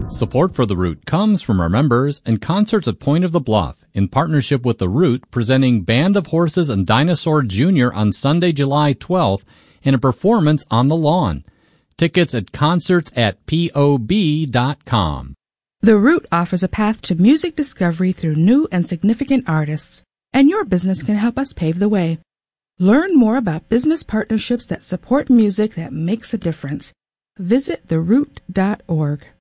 Support for The Root comes from our members and concerts at Point of the Bluff in partnership with The Root, presenting Band of Horses and Dinosaur Jr. on Sunday, July 12th, and a performance on the lawn. Tickets at concerts@pob.com. The Root offers a path to music discovery through new and significant artists, and your business can help us pave the way. Learn more about business partnerships that support music that makes a difference. Visit theroot.org.